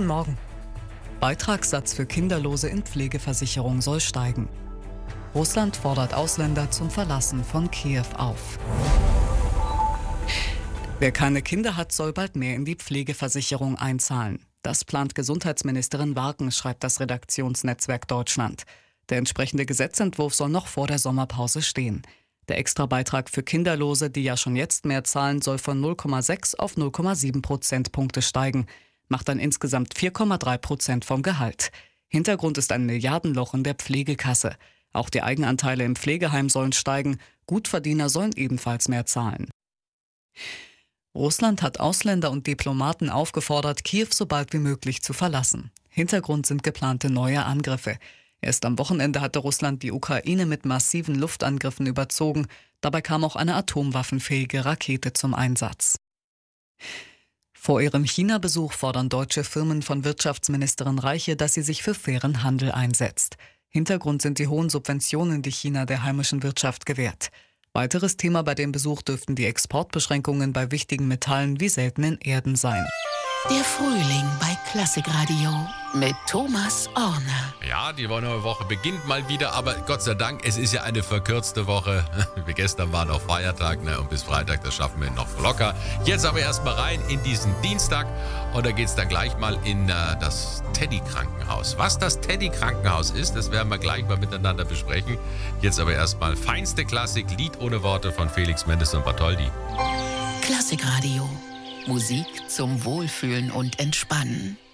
Guten Morgen. Beitragssatz für Kinderlose in Pflegeversicherung soll steigen. Russland fordert Ausländer zum Verlassen von Kiew auf. Wer keine Kinder hat, soll bald mehr in die Pflegeversicherung einzahlen. Das plant Gesundheitsministerin Warken, schreibt das Redaktionsnetzwerk Deutschland. Der entsprechende Gesetzentwurf soll noch vor der Sommerpause stehen. Der Extrabeitrag für Kinderlose, die ja schon jetzt mehr zahlen, soll von 0,6 auf 0,7 Prozentpunkte steigen, macht dann insgesamt 4,3% vom Gehalt. Hintergrund ist ein Milliardenloch in der Pflegekasse. Auch die Eigenanteile im Pflegeheim sollen steigen, Gutverdiener sollen ebenfalls mehr zahlen. Russland hat Ausländer und Diplomaten aufgefordert, Kiew so bald wie möglich zu verlassen. Hintergrund sind geplante neue Angriffe. Erst am Wochenende hatte Russland die Ukraine mit massiven Luftangriffen überzogen. Dabei kam auch eine atomwaffenfähige Rakete zum Einsatz. Vor ihrem China-Besuch fordern deutsche Firmen von Wirtschaftsministerin Reiche, dass sie sich für fairen Handel einsetzt. Hintergrund sind die hohen Subventionen, die China der heimischen Wirtschaft gewährt. Weiteres Thema bei dem Besuch dürften die Exportbeschränkungen bei wichtigen Metallen wie seltenen Erden sein. Der Frühling bei Klassikradio mit Thomas Orner. Ja, die neue Woche beginnt mal wieder, aber Gott sei Dank, es ist ja eine verkürzte Woche. Wie gestern war noch Feiertag, und bis Freitag, das schaffen wir noch locker. Jetzt aber erstmal rein in diesen Dienstag und da geht's dann gleich mal in das Teddy-Krankenhaus. Was das Teddy-Krankenhaus ist, das werden wir gleich mal miteinander besprechen. Jetzt aber erstmal feinste Klassik, Lied ohne Worte von Felix Mendes und Bartholdy. Klassikradio. Musik zum Wohlfühlen und Entspannen.